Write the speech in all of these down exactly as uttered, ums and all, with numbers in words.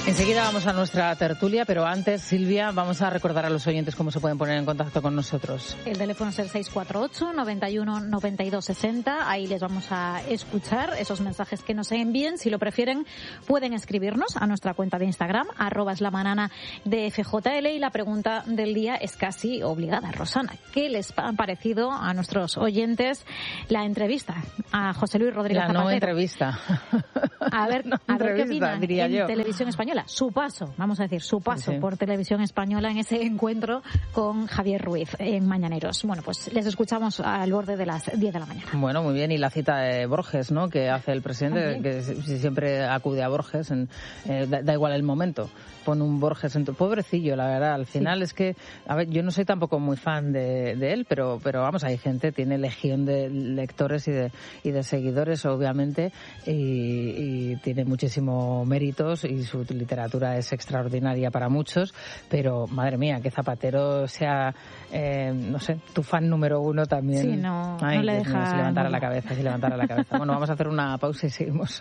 Enseguida vamos a nuestra tertulia, pero antes, Silvia, vamos a recordar a los oyentes cómo se pueden poner en contacto con nosotros. El teléfono es el seis cuatro ocho, noventa y uno, noventa y dos sesenta. Ahí les vamos a escuchar esos mensajes que nos envíen. Si lo prefieren, pueden escribirnos a nuestra cuenta de Instagram, arroba es la banana de F J L. Y la pregunta del día es casi obligada. Rosana, ¿qué les ha parecido a nuestros oyentes la entrevista a José Luis Rodríguez la Zapatero? No entrevista. A ver, no a ver qué opinan diría en yo. Televisión Española. Su paso, vamos a decir, su paso sí, sí. por Televisión Española en ese encuentro con Javier Ruiz en Mañaneros. Bueno, pues les escuchamos al borde de las diez de la mañana. Bueno, muy bien. Y la cita de Borges, ¿no?, que hace el presidente, que siempre acude a Borges, en, eh, da, da igual el momento. Pone un Borges en tu... Pobrecillo, la verdad. Al final sí. es que, a ver, yo no soy tampoco muy fan de, de él, pero, pero vamos, hay gente, tiene legión de lectores y de, y de seguidores, obviamente, y, y tiene muchísimos méritos y su literatura es extraordinaria para muchos, pero madre mía, que Zapatero sea, eh, no sé, tu fan número uno también. Sí, no, Ay, no le Dios deja... mío, si levantara no. la cabeza, si levantara la cabeza. Bueno, vamos a hacer una pausa y seguimos.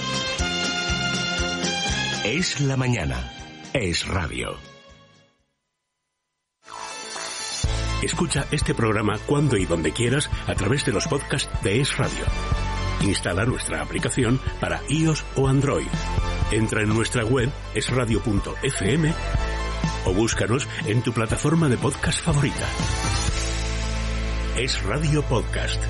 Es la mañana. Es radio. Escucha este programa cuando y donde quieras a través de los podcasts de Es Radio. Instala nuestra aplicación para iOS o Android. Entra en nuestra web es radio punto efe eme o búscanos en tu plataforma de podcast favorita. Es Radio Podcast.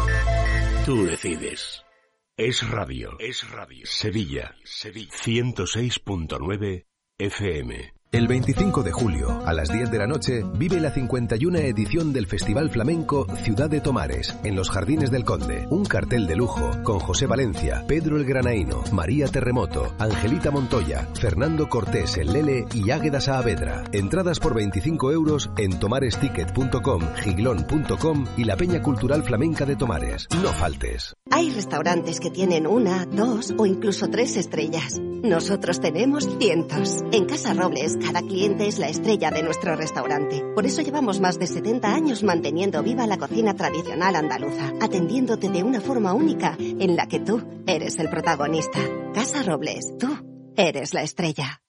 Tú decides. Es Radio. Es Radio. Sevilla. Sevilla. ciento seis punto nueve F M. El veinticinco de julio, a las diez de la noche, vive la cincuenta y una edición del Festival Flamenco Ciudad de Tomares, en los Jardines del Conde. Un cartel de lujo con José Valencia, Pedro el Granaíno, María Terremoto, Angelita Montoya, Fernando Cortés el Lele y Águeda Saavedra. Entradas por veinticinco euros en tomaresticket punto com, giglón punto com y la Peña Cultural Flamenca de Tomares. No faltes. Hay restaurantes que tienen una, dos o incluso tres estrellas. Nosotros tenemos cientos. En Casa Robles, cada cliente es la estrella de nuestro restaurante. Por eso llevamos más de setenta años manteniendo viva la cocina tradicional andaluza, atendiéndote de una forma única en la que tú eres el protagonista. Casa Robles, tú eres la estrella.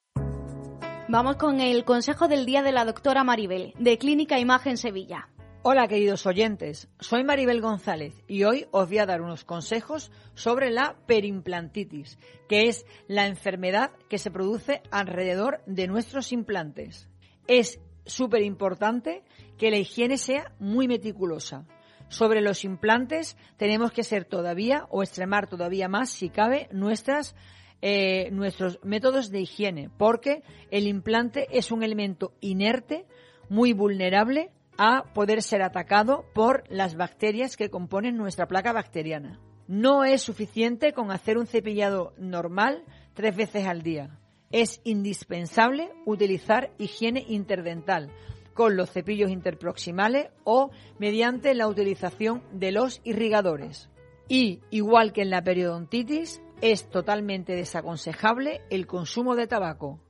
Vamos con el consejo del día de la doctora Maribel, de Clínica Imagen Sevilla. Hola, queridos oyentes, soy Maribel González y hoy os voy a dar unos consejos sobre la perimplantitis, que es la enfermedad que se produce alrededor de nuestros implantes. Es súper importante que la higiene sea muy meticulosa. Sobre los implantes tenemos que ser todavía o extremar todavía más, si cabe, nuestras eh, nuestros métodos de higiene, porque el implante es un elemento inerte, muy vulnerable a poder ser atacado por las bacterias que componen nuestra placa bacteriana. No es suficiente con hacer un cepillado normal tres veces al día. Es indispensable utilizar higiene interdental con los cepillos interproximales o mediante la utilización de los irrigadores. Y, igual que en la periodontitis, es totalmente desaconsejable el consumo de tabaco.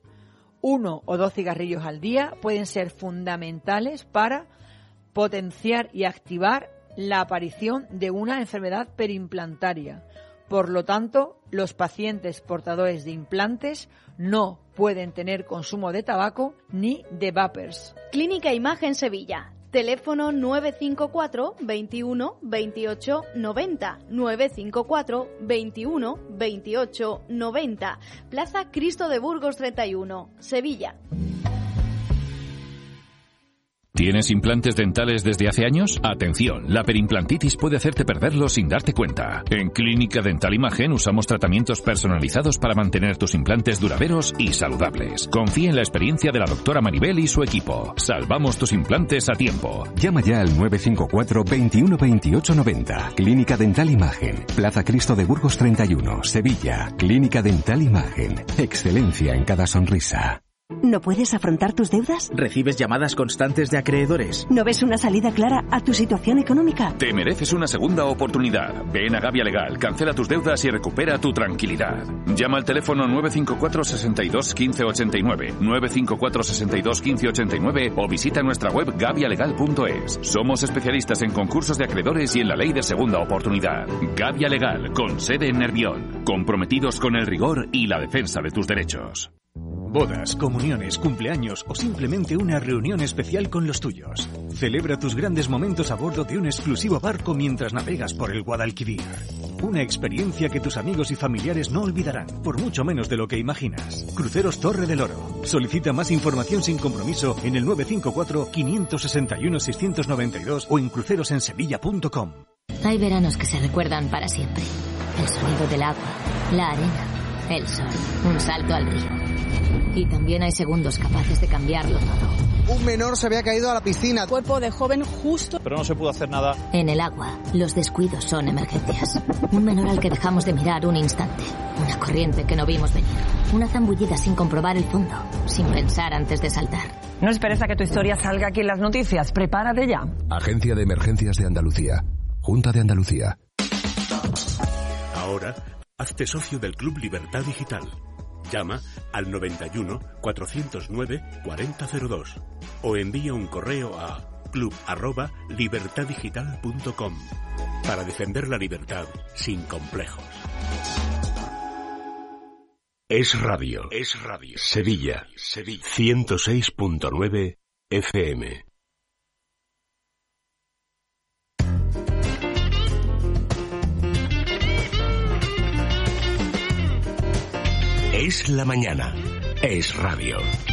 Uno o dos cigarrillos al día pueden ser fundamentales para potenciar y activar la aparición de una enfermedad perimplantaria. Por lo tanto, los pacientes portadores de implantes no pueden tener consumo de tabaco ni de vapers. Clínica Imagen Sevilla. Teléfono nueve cinco cuatro, veintiuno, veintiocho, noventa, nueve cinco cuatro, veintiuno, veintiocho, noventa. Plaza Cristo de Burgos treinta y uno, Sevilla. ¿Tienes implantes dentales desde hace años? Atención, la perimplantitis puede hacerte perderlos sin darte cuenta. En Clínica Dental Imagen usamos tratamientos personalizados para mantener tus implantes duraderos y saludables. Confía en la experiencia de la doctora Maribel y su equipo. Salvamos tus implantes a tiempo. Llama ya al nueve cinco cuatro, veintiuno, veintiocho, noventa. Clínica Dental Imagen. Plaza Cristo de Burgos treinta y uno, Sevilla. Clínica Dental Imagen. Excelencia en cada sonrisa. ¿No puedes afrontar tus deudas? ¿Recibes llamadas constantes de acreedores? ¿No ves una salida clara a tu situación económica? Te mereces una segunda oportunidad. Ven a Gavia Legal, cancela tus deudas y recupera tu tranquilidad. Llama al teléfono nueve cinco cuatro, sesenta y dos, quince ochenta y nueve, nueve cinco cuatro, sesenta y dos, quince ochenta y nueve o visita nuestra web gavia legal punto es. Somos especialistas en concursos de acreedores y en la ley de segunda oportunidad. Gavia Legal, con sede en Nervión. Comprometidos con el rigor y la defensa de tus derechos. Bodas, comuniones, cumpleaños o simplemente una reunión especial con los tuyos. Celebra tus grandes momentos a bordo de un exclusivo barco mientras navegas por el Guadalquivir. Una experiencia que tus amigos y familiares no olvidarán, por mucho menos de lo que imaginas. Cruceros Torre del Oro. Solicita más información sin compromiso en el nueve cinco cuatro, cinco seis uno, seis nueve dos o en crucerosensevilla punto com. Hay veranos que se recuerdan para siempre. El sonido del agua, la arena, el sol, un salto al río. Y también hay segundos capaces de cambiarlo todo. Un menor se había caído a la piscina. Cuerpo de joven justo. Pero no se pudo hacer nada. En el agua, los descuidos son emergencias. Un menor al que dejamos de mirar un instante. Una corriente que no vimos venir. Una zambullida sin comprobar el fondo. Sin pensar antes de saltar. No esperes a que tu historia salga aquí en las noticias. Prepárate ya. Agencia de Emergencias de Andalucía. Junta de Andalucía. Ahora, hazte socio del Club Libertad Digital. Llama al noventa y uno, cuatrocientos nueve, cuarenta cero dos o envía un correo a club arroba libertad digital punto com para defender la libertad sin complejos. Es Radio. Es Radio. Sevilla. Sevilla. ciento seis punto nueve F M. Es la mañana. Es Radio.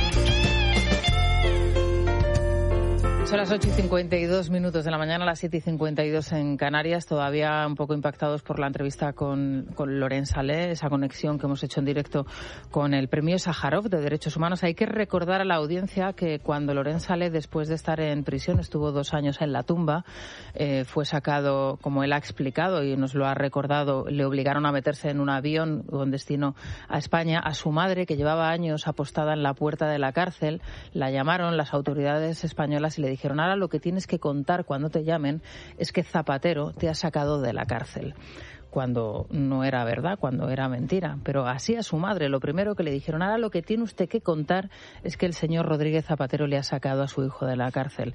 Son las ocho y cincuenta y dos minutos de la mañana, las siete y cincuenta y dos en Canarias, todavía un poco impactados por la entrevista con, con Laurent Saleh, esa conexión que hemos hecho en directo con el Premio Sájarov de Derechos Humanos. Hay que recordar a la audiencia que cuando Laurent Saleh, después de estar en prisión, estuvo dos años en la tumba, eh, fue sacado, como él ha explicado y nos lo ha recordado, le obligaron a meterse en un avión con destino a España. A su madre, que llevaba años apostada en la puerta de la cárcel, la llamaron las autoridades españolas y le dijeron: ahora lo que tienes que contar cuando te llamen es que Zapatero te ha sacado de la cárcel. Cuando no era verdad, cuando era mentira. Pero así a su madre, lo primero que le dijeron: ahora lo que tiene usted que contar es que el señor Rodríguez Zapatero le ha sacado a su hijo de la cárcel.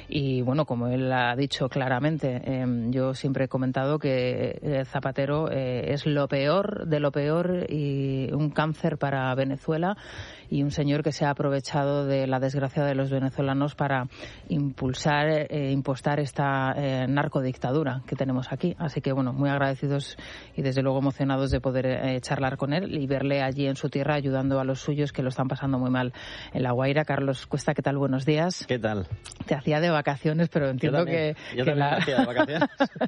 Y bueno, como él ha dicho claramente, eh, yo siempre he comentado que eh, Zapatero eh, es lo peor de lo peor y un cáncer para Venezuela, y un señor que se ha aprovechado de la desgracia de los venezolanos para impulsar, eh, impostar esta eh, narcodictadura que tenemos aquí. Así que bueno, muy agradecidos y desde luego emocionados de poder eh, charlar con él y verle allí en su tierra ayudando a los suyos que lo están pasando muy mal en La Guaira. Carlos Cuesta, ¿qué tal? Buenos días. ¿Qué tal? Te hacía de vacaciones, pero entiendo que... Yo que también la... me hacía de vacaciones.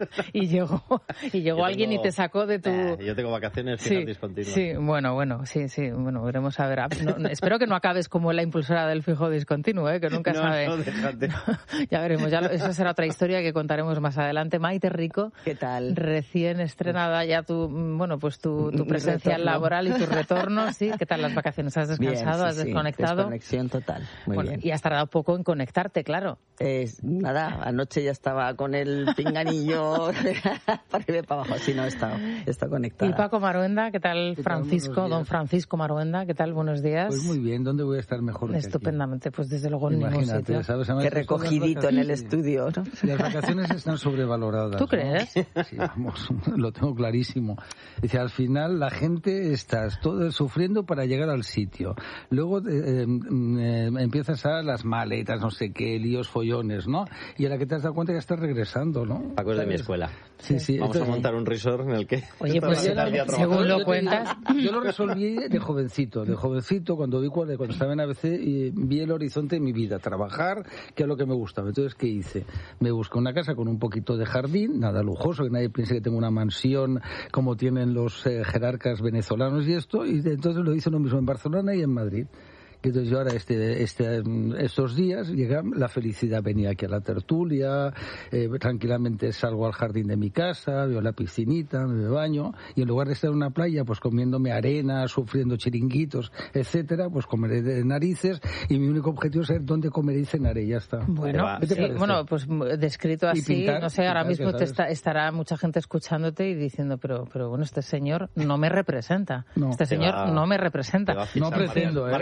y llegó, y llegó yo alguien tengo... y te sacó de tu... Eh, yo tengo vacaciones fijas sí, discontinuas. Sí, bueno, bueno, sí, sí, bueno, veremos a ver. No, espero que no acabes como la impulsora del fijo discontinuo, ¿eh? Que nunca no, sabe. No, déjate. Ya veremos, ya lo, esa será otra historia que contaremos más adelante. Maite Rico, ¿qué tal? Recién estrenada ya tu, bueno, pues tu, tu presencia laboral y tu retorno, ¿sí? ¿Qué tal las vacaciones? ¿Has descansado? Bien, sí, ¿Has desconectado? Sí, desconexión total, muy bueno, bien. Y has tardado poco en conectarte, claro. Eh, nada, anoche ya estaba con el pinganillo para arriba y para abajo, sí, no he estado, he estado conectada. Y Paco Maruenda, ¿qué tal? ¿Qué Francisco, tal? Don Francisco Maruenda, ¿qué tal? Buenos días. Pues muy bien, ¿dónde voy a estar mejor? Estupendamente, pues desde luego en ningún sitio. ¿sabes? Qué recogidito en el estudio, ¿no? Las vacaciones están sobrevaloradas. ¿Tú crees? ¿no? Sí, vamos, lo tengo clarísimo. Dice, al final la gente está todo sufriendo para llegar al sitio. Luego eh, eh, empiezas a las maletas, no sé qué, líos, follones, ¿no? Y a la que te has dado cuenta ya estás regresando, ¿no? Paco es de mi escuela. Sí, sí. Vamos entonces, a montar un resort en el que... Oye, pues yo, según lo cuentas... Yo lo resolví de jovencito, de jovencito, cuando vi cuando, cuando estaba en A B C y vi el horizonte de mi vida, trabajar, que es lo que me gustaba. Entonces, ¿qué hice? Me busqué una casa con un poquito de jardín, nada lujoso, que nadie piense que tengo una mansión como tienen los eh, jerarcas venezolanos y esto, y entonces lo hice lo mismo en Barcelona y en Madrid. Entonces yo ahora este, este, estos días llega la felicidad, venía aquí a la tertulia, eh, tranquilamente salgo al jardín de mi casa, veo la piscinita, me baño, y en lugar de estar en una playa pues comiéndome arena, sufriendo chiringuitos, etcétera, pues comeré de narices, y mi único objetivo es saber dónde comeré y cenaré, ya está. Bueno, sí, bueno, pues descrito así, pintar, no sé, ahora mismo te está, estará mucha gente escuchándote y diciendo, pero pero bueno, este señor no me representa, no, este señor va, no me representa. No pretendo, ¿eh? Marca España.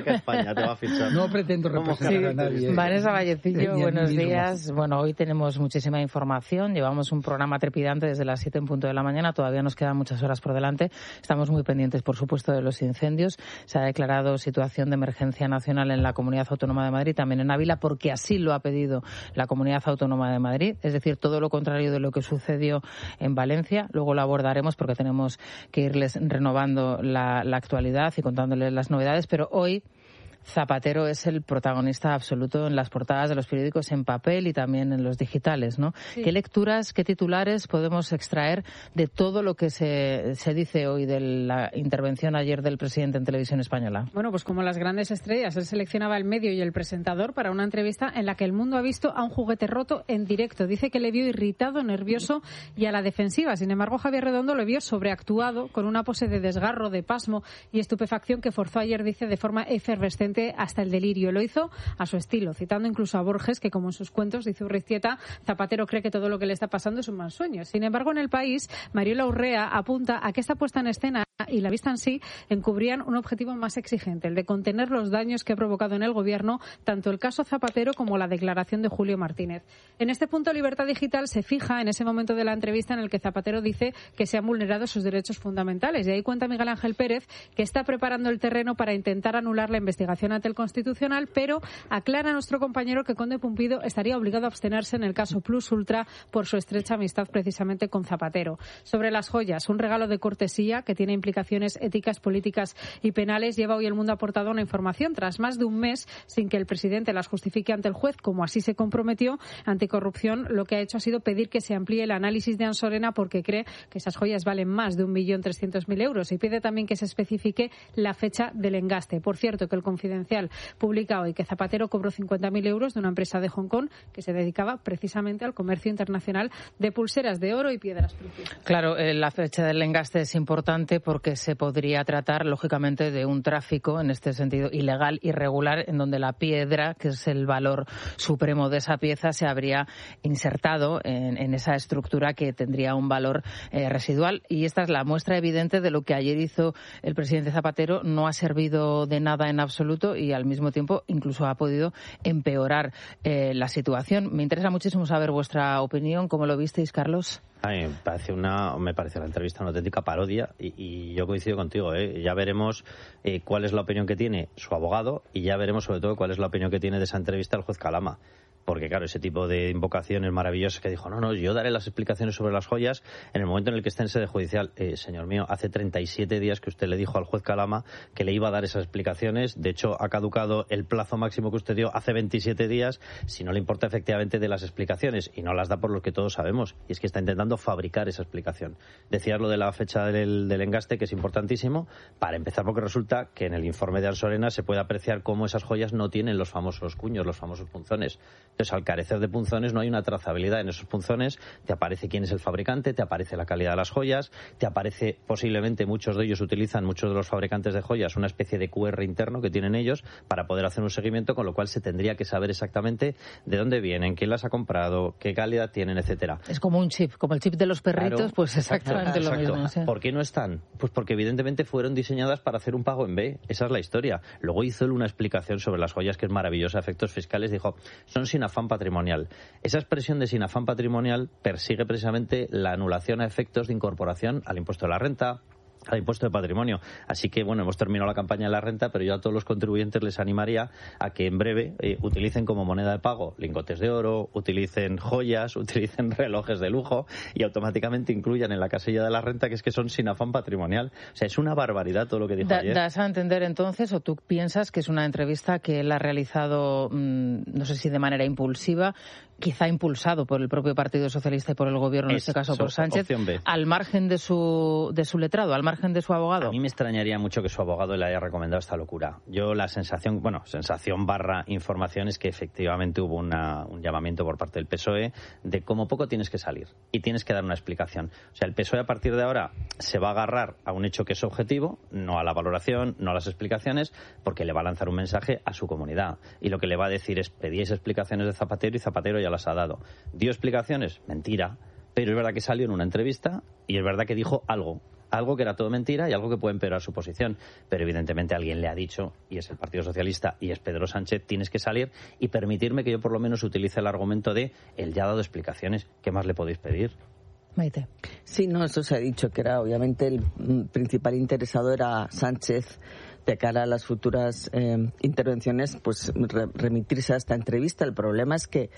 Ya te va a fichar. No pretendo representar Sí. a nadie. Vanessa Vallecillo, Ni a buenos mí mismo. días. Bueno, hoy tenemos muchísima información. Llevamos un programa trepidante desde las siete en punto de la mañana. Todavía nos quedan muchas horas por delante. Estamos muy pendientes, por supuesto, de los incendios. Se ha declarado situación de emergencia nacional en la Comunidad Autónoma de Madrid, también en Ávila, porque así lo ha pedido la Comunidad Autónoma de Madrid. Es decir, todo lo contrario de lo que sucedió en Valencia. Luego lo abordaremos porque tenemos que irles renovando la, la actualidad y contándoles las novedades. Pero hoy Zapatero es el protagonista absoluto en las portadas de los periódicos en papel y también en los digitales, ¿no? Sí. ¿Qué lecturas, qué titulares podemos extraer de todo lo que se, se dice hoy de la intervención ayer del presidente en Televisión Española? Bueno, pues como las grandes estrellas, él seleccionaba el medio y el presentador para una entrevista en la que el mundo ha visto a un juguete roto en directo. Dice que le vio irritado, nervioso y a la defensiva. Sin embargo, Javier Redondo lo vio sobreactuado, con una pose de desgarro, de pasmo y estupefacción que forzó ayer, dice, de forma efervescente hasta el delirio. Lo hizo a su estilo, citando incluso a Borges, que como en sus cuentos, dice Urriztieta, Zapatero cree que todo lo que le está pasando es un mal sueño. Sin embargo, en El País, Mariola Urrea apunta a que esta puesta en escena y la vista en sí encubrían un objetivo más exigente, el de contener los daños que ha provocado en el Gobierno tanto el caso Zapatero como la declaración de Julio Martínez. En este punto, Libertad Digital se fija en ese momento de la entrevista en el que Zapatero dice que se han vulnerado sus derechos fundamentales. Y ahí cuenta Miguel Ángel Pérez que está preparando el terreno para intentar anular la investigación ante el Constitucional, pero aclara a nuestro compañero que Conde Pumpido estaría obligado a abstenerse en el caso Plus Ultra por su estrecha amistad precisamente con Zapatero. Sobre las joyas, un regalo de cortesía que tiene implicaciones éticas, políticas y penales, lleva hoy El Mundo aportado una información. Tras más de un mes sin que el presidente las justifique ante el juez, como así se comprometió, Anticorrupción lo que ha hecho ha sido pedir que se amplíe el análisis de Ansorena porque cree que esas joyas valen más de un millón trescientos mil euros y pide también que se especifique la fecha del engaste. Por cierto, que el Confidencial publica hoy que Zapatero cobró cincuenta mil euros de una empresa de Hong Kong que se dedicaba precisamente al comercio internacional de pulseras de oro y piedras preciosas. Claro, eh, la fecha del engaste es importante porque se podría tratar, lógicamente, de un tráfico, en este sentido, ilegal, irregular, en donde la piedra, que es el valor supremo de esa pieza, se habría insertado en, en esa estructura que tendría un valor eh, residual. Y esta es la muestra evidente de lo que ayer hizo el presidente Zapatero. No ha servido de nada en absoluto y al mismo tiempo incluso ha podido empeorar eh, la situación. Me interesa muchísimo saber vuestra opinión. ¿Cómo lo visteis, Carlos? A mí me parece, una, me parece la entrevista una auténtica parodia y, y yo coincido contigo. ¿eh? Ya veremos eh, cuál es la opinión que tiene su abogado y ya veremos sobre todo cuál es la opinión que tiene de esa entrevista el juez Calama. Porque, claro, ese tipo de invocaciones maravillosas que dijo, no, no, yo daré las explicaciones sobre las joyas en el momento en el que esté en sede judicial. Eh, señor mío, hace treinta y siete días que usted le dijo al juez Calama que le iba a dar esas explicaciones. De hecho, ha caducado el plazo máximo que usted dio hace veintisiete días, si no le importa efectivamente de las explicaciones. Y no las da por lo que todos sabemos. Y es que está intentando fabricar esa explicación. Decías lo de la fecha del, del engaste, que es importantísimo, para empezar, porque resulta que en el informe de Ansorena se puede apreciar cómo esas joyas no tienen los famosos cuños, los famosos punzones. Entonces, al carecer de punzones no hay una trazabilidad. En esos punzones te aparece quién es el fabricante, te aparece la calidad de las joyas, te aparece, posiblemente muchos de ellos utilizan, muchos de los fabricantes de joyas, una especie de cu erre interno que tienen ellos para poder hacer un seguimiento, con lo cual se tendría que saber exactamente de dónde vienen, quién las ha comprado, qué calidad tienen, etcétera. Es como un chip, como el chip de los perritos, claro, pues exactamente exacto, lo mismo. ¿Sí? ¿Por qué no están? Pues porque evidentemente fueron diseñadas para hacer un pago en B. Esa es la historia. Luego hizo él una explicación sobre las joyas que es maravillosa, efectos fiscales. Dijo, son sin afán patrimonial. Esa expresión de sin afán patrimonial persigue precisamente la anulación a efectos de incorporación al impuesto de la renta, al impuesto de patrimonio. Así que, bueno, hemos terminado la campaña de la renta, pero yo a todos los contribuyentes les animaría a que en breve eh, utilicen como moneda de pago lingotes de oro, utilicen joyas, utilicen relojes de lujo y automáticamente incluyan en la casilla de la renta que es que son sin afán patrimonial. O sea, es una barbaridad todo lo que dijo da, ayer. ¿Das a entender entonces, o tú piensas que es una entrevista que él ha realizado, mmm, no sé si de manera impulsiva, quizá impulsado por el propio Partido Socialista y por el Gobierno, en es, este caso por Sánchez, B. al margen de su, de su letrado, al margen de su abogado? A mí me extrañaría mucho que su abogado le haya recomendado esta locura. Yo la sensación, bueno, sensación barra información es que efectivamente hubo una, un llamamiento por parte del P S O E de como poco tienes que salir y tienes que dar una explicación. O sea, el P S O E a partir de ahora se va a agarrar a un hecho que es objetivo, no a la valoración, no a las explicaciones, porque le va a lanzar un mensaje a su comunidad. Y lo que le va a decir es, pedíais explicaciones de Zapatero y Zapatero ya las ha dado. ¿Dio explicaciones? Mentira. Pero es verdad que salió en una entrevista y es verdad que dijo algo. algo que era todo mentira y algo que puede empeorar su posición. Pero evidentemente alguien le ha dicho, y es el Partido Socialista y es Pedro Sánchez, tienes que salir y permitirme que yo por lo menos utilice el argumento de él ya ha dado explicaciones, ¿qué más le podéis pedir? Maite. Sí, no, eso se ha dicho, que era obviamente el principal interesado era Sánchez, de cara a las futuras eh, intervenciones, pues re- remitirse a esta entrevista. El problema es que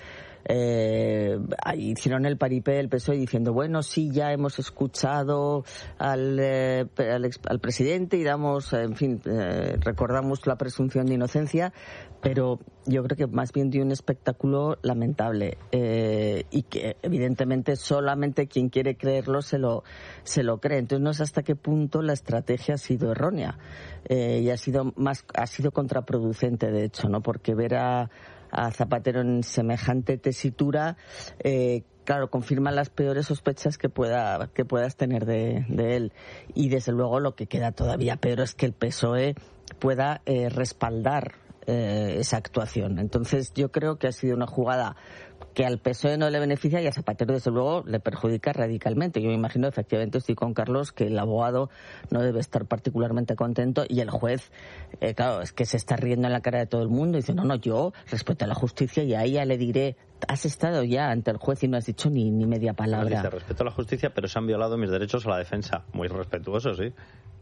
eh, ahí hicieron el paripé del P S O E diciendo, bueno, sí, ya hemos escuchado al, eh, al, ex- al presidente y damos, en fin, eh, recordamos la presunción de inocencia, pero yo creo que más bien dio un espectáculo lamentable eh, y que evidentemente solamente quien quiere creerlo se lo se lo cree. Entonces no sé hasta qué punto la estrategia ha sido errónea eh, y ha sido más ha sido contraproducente, de hecho, ¿no? Porque ver a, a Zapatero en semejante tesitura eh, claro, confirma las peores sospechas que pueda que puedas tener de, de él. Y desde luego lo que queda todavía peor es que el P S O E pueda eh, respaldar Eh, esa actuación. Entonces yo creo que ha sido una jugada que al P S O E no le beneficia y a Zapatero desde luego le perjudica radicalmente. Yo me imagino, efectivamente estoy con Carlos, que el abogado no debe estar particularmente contento y el juez, eh, claro, es que se está riendo en la cara de todo el mundo y dice, no, no, yo respeto a la justicia y a ella le diré, has estado ya ante el juez y no has dicho ni, ni media palabra. No, dice, respeto a la justicia, pero se han violado mis derechos a la defensa. Muy respetuoso, sí.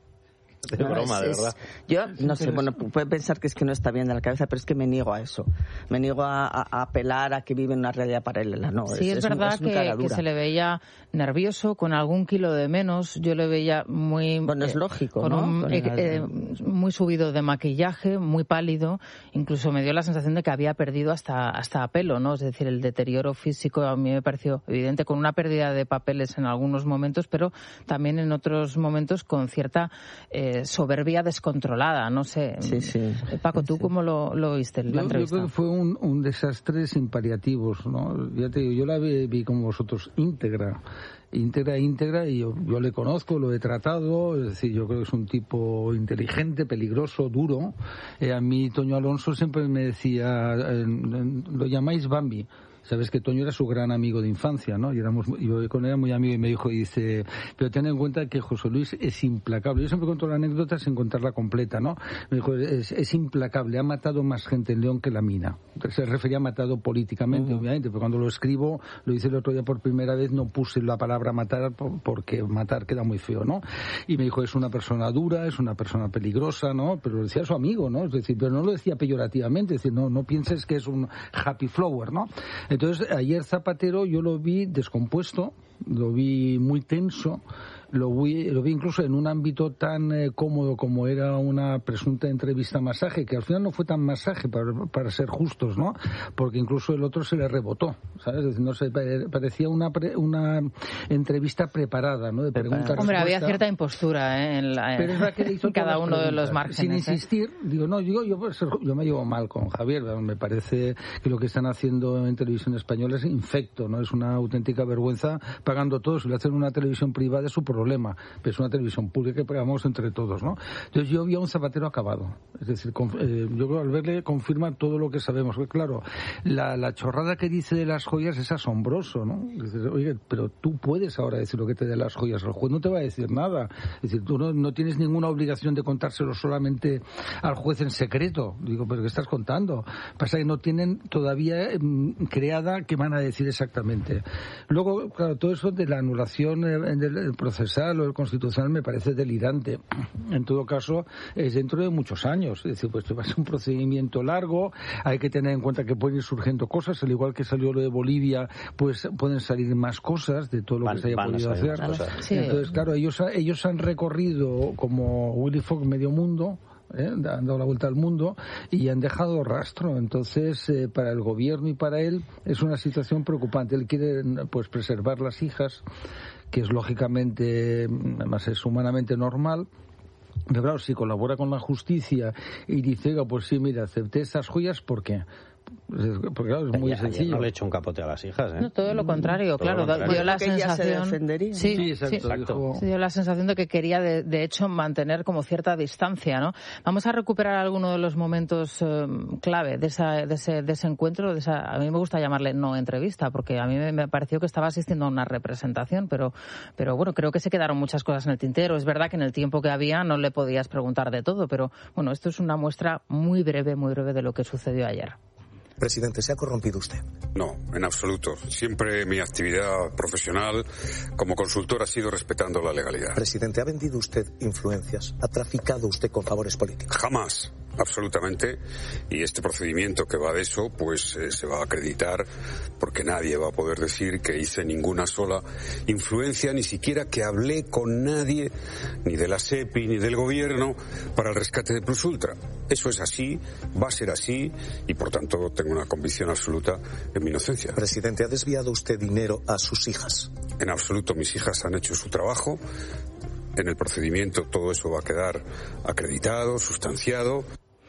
De No, broma, es, de es, verdad. Yo no sé, bueno, puede pensar que es que no está bien de la cabeza, pero es que me niego a eso. Me niego a, a, a apelar a que vive en una realidad paralela. No, sí, es, es, es verdad un, es que, que se le veía nervioso, con algún kilo de menos. Yo le veía muy... Bueno, es lógico, con ¿no? Un, con eh, el... eh, muy subido de maquillaje, muy pálido. Incluso me dio la sensación de que había perdido hasta, hasta pelo, ¿no? Es decir, el deterioro físico a mí me pareció evidente, con una pérdida de papeles en algunos momentos, pero también en otros momentos con cierta eh, soberbia descontrolada, no sé. Sí, sí. Paco, ¿tú sí. cómo lo, lo viste en la yo, entrevista? Yo creo que fue un, un desastre sin paliativos, ¿no? Ya te digo, yo la vi, vi como vosotros íntegra. íntegra, íntegra, y yo, yo le conozco, lo he tratado, es decir, yo creo que es un tipo inteligente, peligroso, duro. Eh, a mí Toño Alonso siempre me decía, eh, lo llamáis Bambi. Sabes que Toño era su gran amigo de infancia, ¿no? Y éramos, yo con él era muy amigo y me dijo, y dice, pero ten en cuenta que José Luis es implacable. Yo siempre cuento la anécdota sin contarla completa, ¿no? Me dijo, es, es implacable, ha matado más gente en León que la mina. Se refería a matado políticamente, uh-huh. obviamente, pero cuando lo escribo, lo hice el otro día por primera vez, no puse la palabra matar porque matar queda muy feo, ¿no? Y me dijo, es una persona dura, es una persona peligrosa, ¿no? Pero lo decía su amigo, ¿no? Es decir, pero no lo decía peyorativamente, es decir, no, no pienses que es un happy flower, ¿no? Entonces, ayer Zapatero yo lo vi descompuesto, lo vi muy tenso, lo vi, lo vi incluso en un ámbito tan eh, cómodo como era una presunta entrevista masaje, que al final no fue tan masaje, para, para ser justos, ¿no? Porque incluso el otro se le rebotó, ¿sabes? No sé, parecía una pre, una entrevista preparada, ¿no? De preguntas. Hombre, había cierta impostura, ¿eh? En, la, Pero es la que le hizo en cada uno de los márgenes. Sin insistir, ¿eh? digo, no, digo, yo, yo me llevo mal con Javier, me parece que lo que están haciendo en televisión española es infecto, ¿no? Es una auténtica vergüenza, pagando todo. Si lo hacen en una televisión privada es su problema. Problema, pero es una televisión pública que pagamos entre todos, ¿no? Entonces yo vi a un Zapatero acabado, es decir, conf, eh, yo creo que al verle confirma todo lo que sabemos. Claro, la, la chorrada que dice de las joyas es asombroso, ¿no? Dices, oye, pero tú puedes ahora decir lo que te dé las joyas, el juez no te va a decir nada, es decir, tú no, no tienes ninguna obligación de contárselo solamente al juez en secreto. Digo, pero ¿qué estás contando? Pasa que no tienen todavía eh, creada qué van a decir exactamente. Luego, claro, todo eso de la anulación eh, del proceso o el constitucional me parece delirante. En todo caso, es dentro de muchos años. Es decir, pues va a ser un procedimiento largo, hay que tener en cuenta que pueden ir surgiendo cosas, al igual que salió lo de Bolivia, pues pueden salir más cosas de todo lo van, que se haya podido hacer. Sí. Entonces, claro, ellos, ellos han recorrido como Willy Fogg medio mundo, ¿Eh? han dado la vuelta al mundo y han dejado rastro. Entonces, eh, para el gobierno y para él es una situación preocupante. Él quiere, pues, preservar las hijas, que es lógicamente, además es humanamente normal. Pero claro, si colabora con la justicia y dice, pues sí, mira, acepté esas joyas, ¿por qué? Porque claro, es muy ayer, sencillo. Ayer no le echó un capote a las hijas, ¿eh? No, todo lo contrario, todo claro. Lo contrario. Dio la que ella sensación... se defendería. Sí, sí, exacto. Sí. Dijo... Sí, dio la sensación de que quería, de, de hecho, mantener como cierta distancia, ¿no? Vamos a recuperar alguno de los momentos eh, clave de, esa, de, ese, de ese encuentro. De esa, a mí me gusta llamarle no entrevista, porque a mí me, me pareció que estaba asistiendo a una representación, pero, pero bueno, creo que se quedaron muchas cosas en el tintero. Es verdad que en el tiempo que había no le podías preguntar de todo, pero bueno, esto es una muestra muy breve, muy breve de lo que sucedió ayer. Presidente, ¿se ha corrompido usted? No, en absoluto. Siempre mi actividad profesional como consultor ha sido respetando la legalidad. Presidente, ¿ha vendido usted influencias? ¿Ha traficado usted con favores políticos? Jamás. Absolutamente, y este procedimiento que va de eso, pues eh, se va a acreditar porque nadie va a poder decir que hice ninguna sola influencia, ni siquiera que hablé con nadie, ni de la SEPI ni del gobierno, para el rescate de Plus Ultra. Eso es así, va a ser así, y por tanto tengo una convicción absoluta en mi inocencia. Presidente, ¿ha desviado usted dinero a sus hijas? En absoluto, mis hijas han hecho su trabajo. En el procedimiento todo eso va a quedar acreditado, sustanciado.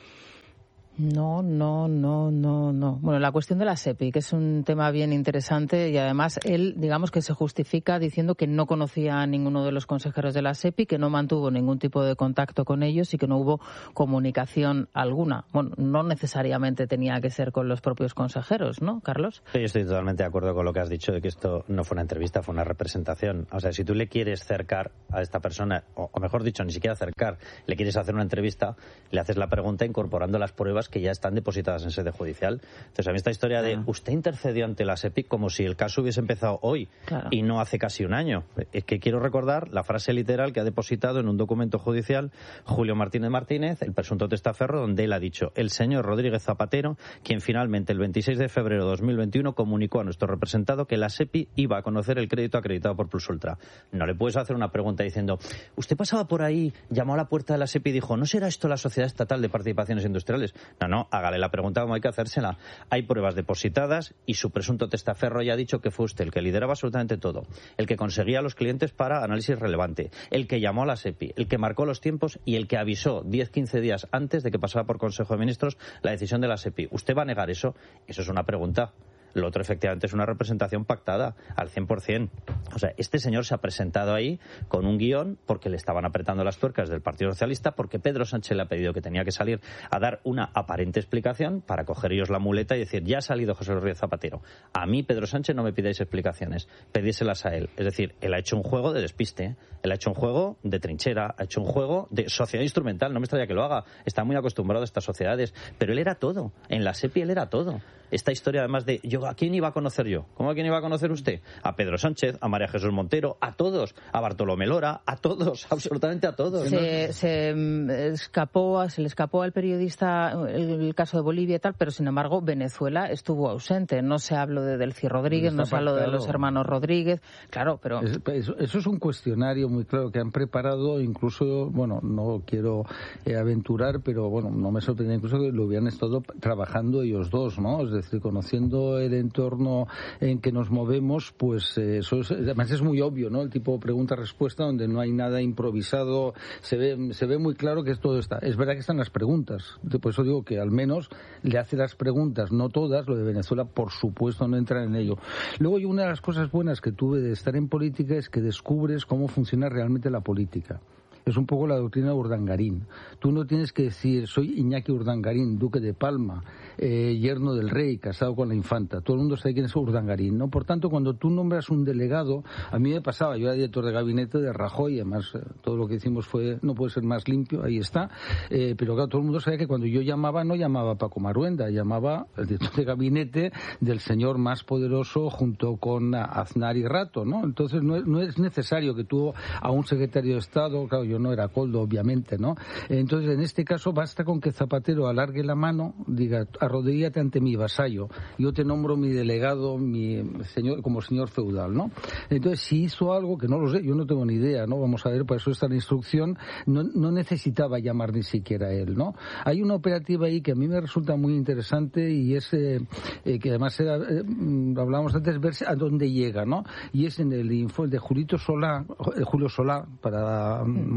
No, no, no, no, no. Bueno, la cuestión de la SEPI, que es un tema bien interesante, y además él, digamos que se justifica diciendo que no conocía a ninguno de los consejeros de la SEPI, que no mantuvo ningún tipo de contacto con ellos y que no hubo comunicación alguna. Bueno, no necesariamente tenía que ser con los propios consejeros, ¿no, Carlos? Sí, yo estoy totalmente de acuerdo con lo que has dicho de que esto no fue una entrevista, fue una representación. O sea, si tú le quieres cercar a esta persona, o, o mejor dicho, ni siquiera cercar, le quieres hacer una entrevista, le haces la pregunta incorporando las pruebas que ya están depositadas en sede judicial. Entonces, a mí esta historia de usted intercedió ante la SEPI como si el caso hubiese empezado hoy, claro, y no hace casi un año. Es que quiero recordar la frase literal que ha depositado en un documento judicial Julio Martínez Martínez, el presunto testaferro, donde él ha dicho: el señor Rodríguez Zapatero, quien finalmente el veintiséis de febrero de dos mil veintiuno comunicó a nuestro representado que la SEPI iba a conocer el crédito acreditado por Plus Ultra. No le puedes hacer una pregunta diciendo: usted pasaba por ahí, llamó a la puerta de la SEPI y dijo: ¿no será esto la Sociedad Estatal de Participaciones Industriales? No, no, hágale la pregunta como hay que hacérsela. Hay pruebas depositadas y su presunto testaferro ya ha dicho que fue usted el que lideraba absolutamente todo, el que conseguía a los clientes para análisis relevante, el que llamó a la SEPI, el que marcó los tiempos y el que avisó diez a quince días antes de que pasara por Consejo de Ministros la decisión de la SEPI. ¿Usted va a negar eso? Eso es una pregunta. Lo otro, efectivamente, es una representación pactada al cien por ciento. O sea, este señor se ha presentado ahí con un guión porque le estaban apretando las tuercas del Partido Socialista, porque Pedro Sánchez le ha pedido que tenía que salir a dar una aparente explicación para coger ellos la muleta y decir: ya ha salido José Rodríguez Zapatero. A mí, Pedro Sánchez, no me pidáis explicaciones, pedíselas a él. Es decir, él ha hecho un juego de despiste, ¿eh? Él ha hecho un juego de trinchera, ha hecho un juego de sociedad instrumental. No me extraña que lo haga, está muy acostumbrado a estas sociedades, pero él era todo. En la SEPI él era todo. Esta historia, además de yo, ¿a quién iba a conocer yo? ¿Cómo a quién iba a conocer usted? A Pedro Sánchez, a María Jesús Montero, a todos, a Bartolomé Lora, a todos, absolutamente a todos. Se, se escapó, se le escapó al periodista el, el caso de Bolivia y tal, pero sin embargo Venezuela estuvo ausente. No se habló de Delcy Rodríguez, no se habló de los hermanos Rodríguez, claro, pero es, eso, eso es un cuestionario muy claro que han preparado, incluso, bueno, no quiero eh, aventurar, pero bueno, no me sorprende incluso que lo hubieran estado trabajando ellos dos, ¿no? Es decir, conociendo el entorno en que nos movemos, pues eh, eso es, además es muy obvio, ¿no? El tipo de pregunta-respuesta donde no hay nada improvisado, se ve se ve muy claro que todo está. Es verdad que están las preguntas, por eso digo que al menos le hace las preguntas, no todas. Lo de Venezuela, por supuesto, no entra en ello. Luego, y una de las cosas buenas que tuve de estar en política es que descubres cómo funciona realmente la política. Es un poco la doctrina de Urdangarín. Tú no tienes que decir: soy Iñaki Urdangarín, duque de Palma, eh, yerno del rey, casado con la infanta. Todo el mundo sabe quién es Urdangarín, ¿no? Por tanto, cuando tú nombras un delegado, a mí me pasaba, yo era director de gabinete de Rajoy, además eh, todo lo que hicimos fue, no puede ser más limpio, ahí está, eh, pero claro, todo el mundo sabía que cuando yo llamaba, no llamaba a Paco Maruenda, llamaba el director de gabinete del señor más poderoso junto con Aznar y Rato, ¿no? Entonces no es, no es necesario que tú a un secretario de Estado, claro, yo no era Coldo, obviamente, ¿no? Entonces, en este caso, basta con que Zapatero alargue la mano, diga: arrodíllate ante mi vasallo, yo te nombro mi delegado, mi señor, como señor feudal, ¿no? Entonces, si hizo algo, que no lo sé, yo no tengo ni idea, ¿no? Vamos a ver, por eso está la instrucción, no, no necesitaba llamar ni siquiera a él, ¿no? Hay una operativa ahí que a mí me resulta muy interesante y es, eh, eh, que además era, eh, hablábamos antes, ver a dónde llega, ¿no? Y es en el informe de Julito Solá, Julio Solá, para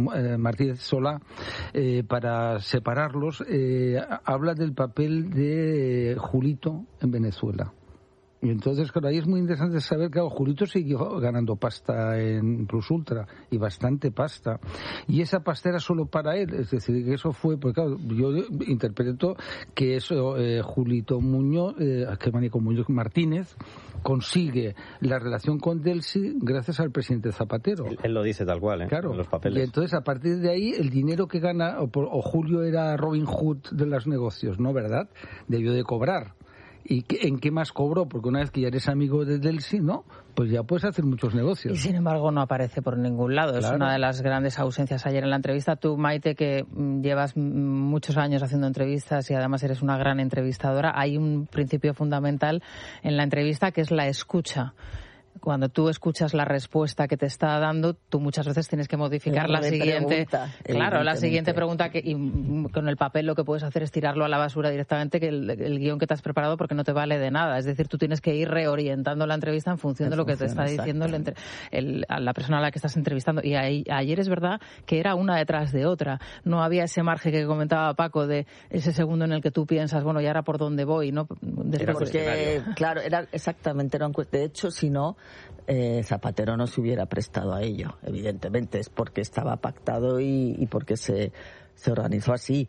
eh, Martínez Solá, eh, para separarlos, eh, habla del papel de Julito en Venezuela. Y entonces, claro, ahí es muy interesante saber que claro, Julito siguió ganando pasta en Plus Ultra, y bastante pasta. Y esa pasta era solo para él, es decir, que eso fue, porque claro, yo interpreto que eso, eh, Julito Muñoz, eh, que maníaco Muñoz Martínez, consigue la relación con Delcy gracias al presidente Zapatero. Él, él lo dice tal cual, ¿eh? Claro. En los papeles. Y entonces, a partir de ahí, el dinero que gana, o, o Julio era Robin Hood de los negocios, ¿no? ¿Verdad? Debió de cobrar. ¿Y qué, en qué más cobró? Porque una vez que ya eres amigo de Delcy, ¿no? Pues ya puedes hacer muchos negocios. Y sin embargo no aparece por ningún lado. Claro. Es una de las grandes ausencias ayer en la entrevista. Tú, Maite, que llevas muchos años haciendo entrevistas y además eres una gran entrevistadora, hay un principio fundamental en la entrevista que es la escucha. Cuando tú escuchas la respuesta que te está dando, tú muchas veces tienes que modificar la siguiente. Pregunta, claro, la siguiente pregunta que, y con el papel lo que puedes hacer es tirarlo a la basura directamente, que el, el guión que te has preparado, porque no te vale de nada. Es decir, tú tienes que ir reorientando la entrevista en función en de lo función, que te está exacto. diciendo el, el, a la persona a la que estás entrevistando. Y ahí, ayer es verdad que era una detrás de otra. No había ese margen que comentaba Paco de ese segundo en el que tú piensas, bueno, ¿y ahora por dónde voy? ¿No? Era porque, claro, era exactamente, era un, de hecho, si no, Eh, Zapatero no se hubiera prestado a ello, evidentemente, es porque estaba pactado y, y porque se, se organizó así.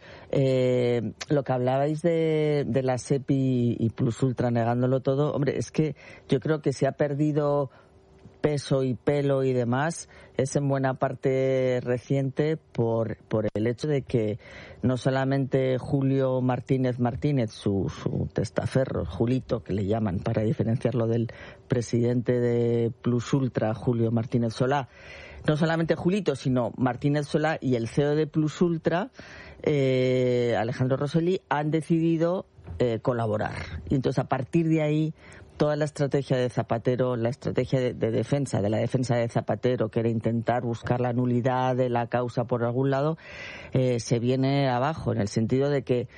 Eh, lo que hablabais de, de la SEPI y Plus Ultra negándolo todo, hombre, es que yo creo que se ha perdido peso y pelo y demás, es en buena parte reciente por, por el hecho de que no solamente Julio Martínez Martínez, su, su testaferro, Julito, que le llaman para diferenciarlo del presidente de Plus Ultra, Julio Martínez Solá, no solamente Julito, sino Martínez Solá y el C E O de Plus Ultra, eh, Alejandro Rosselli, han decidido eh, colaborar. Y entonces, a partir de ahí, toda la estrategia de Zapatero, la estrategia de, de defensa, de la defensa de Zapatero, que era intentar buscar la nulidad de la causa por algún lado, eh, se viene abajo, en el sentido de que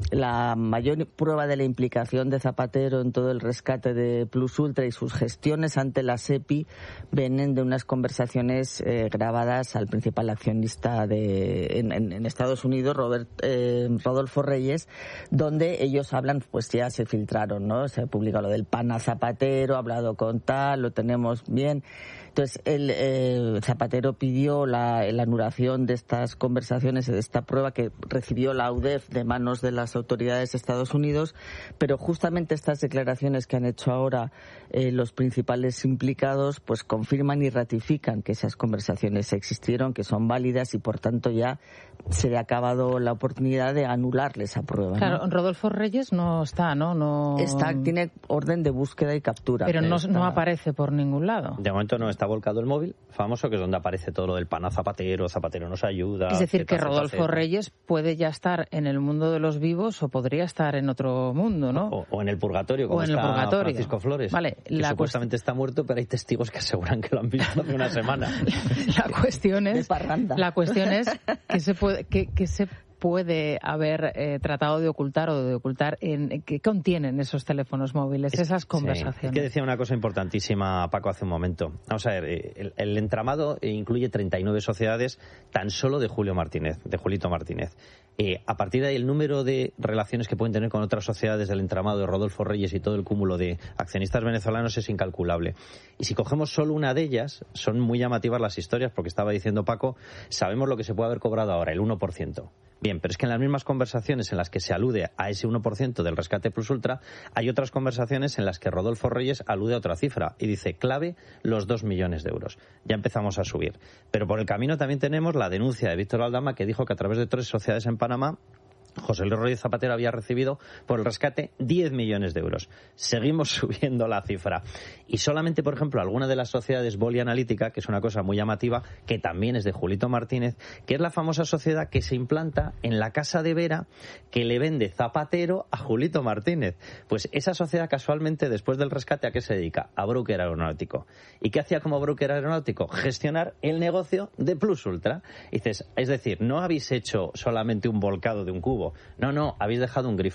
la mayor prueba de la implicación de Zapatero en todo el rescate de Plus Ultra y sus gestiones ante la SEPI vienen de unas conversaciones eh, grabadas al principal accionista de, en, en, en Estados Unidos, Robert, eh, Rodolfo Reyes, donde ellos hablan, pues ya se filtraron, ¿no? Se ha publicado lo del P A N a Zapatero, ha hablado con tal, lo tenemos bien. Entonces, el eh, Zapatero pidió la, la anulación de estas conversaciones, de esta prueba que recibió la U D E F de manos de las autoridades de Estados Unidos, pero justamente estas declaraciones que han hecho ahora eh, los principales implicados, pues confirman y ratifican que esas conversaciones existieron, que son válidas y por tanto ya se le ha acabado la oportunidad de anularle esa prueba. Claro, ¿no? Rodolfo Reyes no está, ¿no? no... Está, tiene orden de búsqueda y captura. Pero no, está... no aparece por ningún lado. De momento no está volcado el móvil famoso, que es donde aparece todo lo del P A N a Zapatero, Zapatero nos ayuda. Es decir, que zeta, Rodolfo zeta. Reyes puede ya estar en el mundo de los vivos o podría estar en otro mundo, ¿no? O, o en el purgatorio, como o en está el purgatorio. Francisco Flores, vale, que la supuestamente cuest... está muerto, pero hay testigos que aseguran que lo han visto hace una semana. La cuestión es, la cuestión es que se puede, que, que se puede haber eh, tratado de ocultar o de ocultar en qué contienen esos teléfonos móviles, esas conversaciones. Sí, es que decía una cosa importantísima Paco hace un momento. Vamos a ver, el, el entramado incluye treinta y nueve sociedades tan solo de Julio Martínez, de Julito Martínez. Eh, a partir de ahí, el número de relaciones que pueden tener con otras sociedades del entramado de Rodolfo Reyes y todo el cúmulo de accionistas venezolanos es incalculable. Y si cogemos solo una de ellas, son muy llamativas las historias, porque estaba diciendo Paco, sabemos lo que se puede haber cobrado ahora, el uno por ciento. Bien, pero es que en las mismas conversaciones en las que se alude a ese uno por ciento del rescate Plus Ultra, hay otras conversaciones en las que Rodolfo Reyes alude a otra cifra y dice, clave, los dos millones de euros. Ya empezamos a subir. Pero por el camino también tenemos la denuncia de Víctor Aldama, que dijo que a través de tres sociedades en Panamá, José Luis Rodríguez Zapatero había recibido por el rescate diez millones de euros. Seguimos subiendo la cifra. Y solamente, por ejemplo, alguna de las sociedades Boli Analítica, que es una cosa muy llamativa, que también es de Julito Martínez, que es la famosa sociedad que se implanta en la casa de Vera, que le vende Zapatero a Julito Martínez. Pues esa sociedad, casualmente, después del rescate, ¿a qué se dedica? A broker aeronáutico. ¿Y qué hacía como broker aeronáutico? Gestionar el negocio de Plus Ultra. Y dices, es decir, no habéis hecho solamente un volcado de un cubo. No, no, habéis dejado un grifo.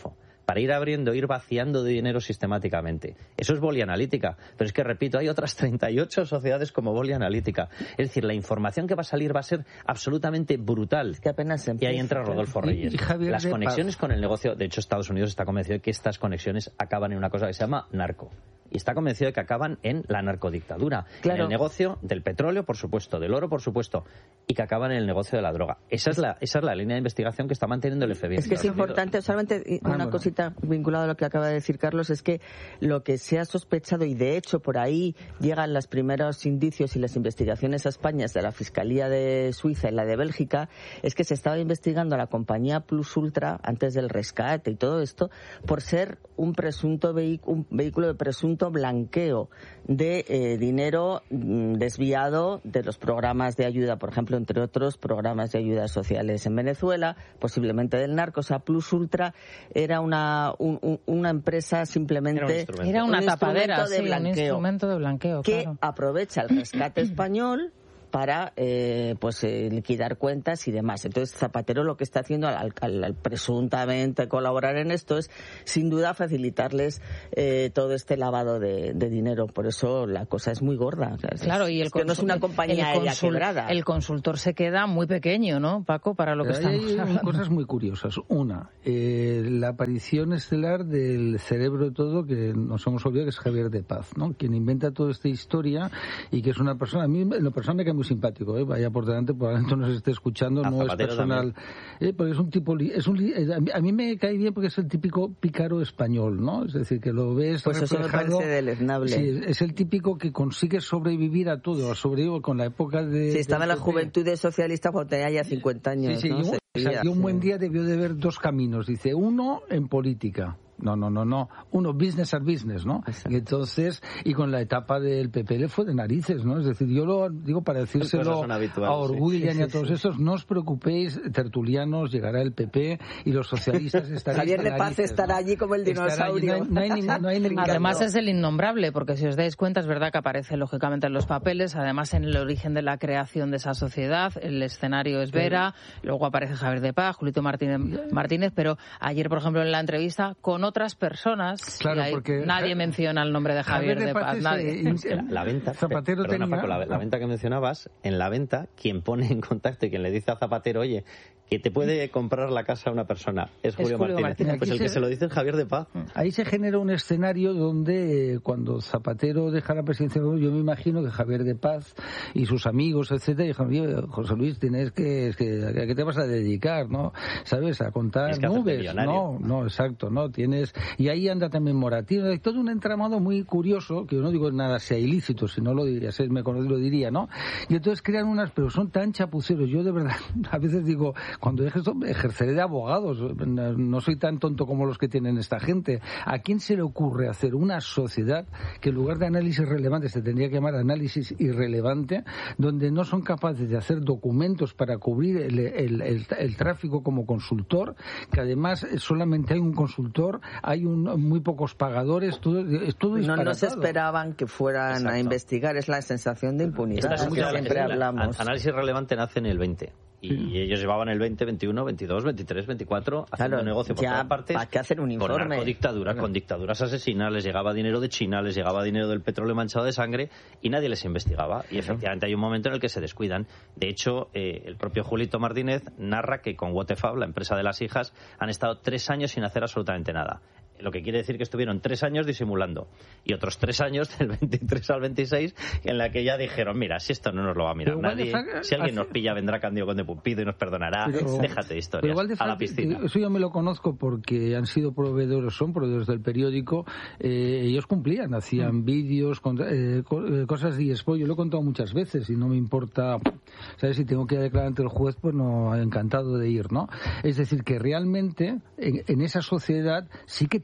para ir abriendo, ir vaciando de dinero sistemáticamente. Eso es Boli Analítica. Pero es que, repito, hay otras treinta y ocho sociedades como Boli Analítica. Es decir, la información que va a salir va a ser absolutamente brutal. Es que apenas se empieza. Y ahí entra Rodolfo Reyes. Y, y Las conexiones Paz. con el negocio, de hecho, Estados Unidos está convencido de que estas conexiones acaban en una cosa que se llama narco. Y está convencido de que acaban en la narcodictadura, claro. en el negocio del petróleo, por supuesto, del oro, por supuesto, y que acaban en el negocio de la droga. Esa es la, esa es la línea de investigación que está manteniendo el F B I. Es que es importante, solamente una ah, bueno. cosita vinculada a lo que acaba de decir Carlos, es que lo que se ha sospechado, y de hecho por ahí llegan los primeros indicios y las investigaciones a España de la Fiscalía de Suiza y la de Bélgica, es que se estaba investigando a la compañía Plus Ultra antes del rescate y todo esto por ser un presunto vehic- un vehículo de presunto blanqueo de eh, dinero mm, desviado de los programas de ayuda, por ejemplo, entre otros programas de ayudas sociales en Venezuela, posiblemente del narco. O sea, Plus Ultra era una un, un, una empresa simplemente era, un era una un tapadera, de sí, blanqueo, un instrumento de blanqueo, que claro. aprovecha el rescate español para eh, pues eh, liquidar cuentas y demás. Entonces Zapatero lo que está haciendo al, al, al presuntamente colaborar en esto es sin duda facilitarles eh, todo este lavado de, de dinero. Por eso la cosa es muy gorda. O sea, claro, es, y el es que no es una compañía aérea quebrada. El consultor se queda muy pequeño, ¿no, Paco? Para lo que Pero estamos hay hablando. cosas muy curiosas. Una, eh, la aparición estelar del cerebro de todo, que nos hemos olvidado que es Javier de Paz, ¿no? Quien inventa toda esta historia y que es una persona, a mí en lo personal me cae muy simpático, ¿eh? Vaya por delante, probablemente nos esté escuchando, a no es personal, eh, porque es un tipo, es un, a, mí, a mí me cae bien porque es el típico pícaro español, ¿no? Es decir, que lo ves pues reflejado. Eso me parece deleznable. Sí, es el típico que consigue sobrevivir a todo, sobrevive con la época de... Sí, estaba en la juventud socialista cuando tenía ya cincuenta años, sí, sí, ¿no? Y un, o sea, y un buen día debió de ver dos caminos, dice, uno en política. No, no, no, no. Uno, business are business, ¿no? Exacto. Y entonces, y con la etapa del P P le fue de narices, ¿no? Es decir, yo lo digo para decírselo a Orgullo sí. y a todos estos, no os preocupéis, tertulianos, llegará el P P y los socialistas estarán Javier de Paz estará ¿no? allí como el dinosaurio. No hay, no hay, no hay ningún Además es el innombrable, porque si os dais cuenta, es verdad que aparece lógicamente en los papeles, además en el origen de la creación de esa sociedad, el escenario es Vera, sí. luego aparece Javier de Paz, Julito Martínez, Martínez, pero ayer, por ejemplo, en la entrevista, con otras personas, claro, y porque nadie menciona el nombre de Javier, Javier de Paz, Paz nadie. La, la venta, Zapatero perdona, tenía... Paco, la, la venta que mencionabas, en la venta, quien pone en contacto y quien le dice a Zapatero, oye, que te puede comprar la casa a una persona, es Julio, es Julio Martínez. Martínez. Pues el se... que se lo dice es Javier de Paz. Ahí se genera un escenario donde eh, cuando Zapatero deja la presidencia, yo me imagino que Javier de Paz y sus amigos, etcétera, dijeron, José Luis, tienes que, es que, ¿a qué te vas a dedicar, no? ¿Sabes? A contar es que nubes. No, no, exacto, no, tienes... Y ahí anda también Moratino, hay todo un entramado muy curioso, que yo no digo nada sea ilícito, si no lo diría, si me conozco, lo diría, ¿no? Y entonces crean unas, pero son tan chapuceros, yo de verdad, a veces digo, cuando deje esto, ejerceré de abogados, no soy tan tonto como los que tienen esta gente. ¿A quién se le ocurre hacer una sociedad que en lugar de análisis relevante se tendría que llamar análisis irrelevante, donde no son capaces de hacer documentos para cubrir el, el, el, el tráfico como consultor, que además solamente hay un consultor, hay un, muy pocos pagadores, todo, es todo disparatado. No nos esperaban que fueran Exacto. a investigar, es la sensación de impunidad. Esta que siempre hablamos. Análisis relevante nace en el veinte. Y sí. ellos llevaban el veinte, veintiuno, veintidós, veintitrés, veinticuatro haciendo claro, negocio por ya, todas partes. ¿para qué hacer un informe? Con narcodictadura, claro. con dictaduras asesinas, les llegaba dinero de China, les llegaba dinero del petróleo manchado de sangre y nadie les investigaba. Y efectivamente hay un momento en el que se descuidan. De hecho, eh, el propio Julito Martínez narra que con Wotefab, la empresa de las hijas, han estado tres años sin hacer absolutamente nada. Lo que quiere decir que estuvieron tres años disimulando y otros tres años del veintitrés al veintiséis en la que ya dijeron, mira, si esto no nos lo va a mirar pero nadie, dejar, si alguien hace... nos pilla vendrá Cándido Conde Pumpido y nos perdonará, pero, déjate de historias, igual dejar, a la piscina. Eso yo me lo conozco porque han sido proveedores, son proveedores del periódico, eh, ellos cumplían, hacían mm. vídeos, con, eh, cosas de eSport, yo lo he contado muchas veces y no me importa, ¿sabes? Si tengo que declarar ante el juez, pues no, encantado de ir, ¿no? Es decir, que realmente en, en esa sociedad sí que